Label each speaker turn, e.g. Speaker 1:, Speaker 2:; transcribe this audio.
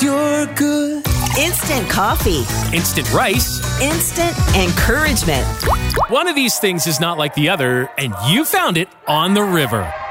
Speaker 1: you're good.
Speaker 2: Instant coffee.
Speaker 3: Instant rice.
Speaker 2: Instant encouragement.
Speaker 3: One of these things is not like the other, and you found it on the river.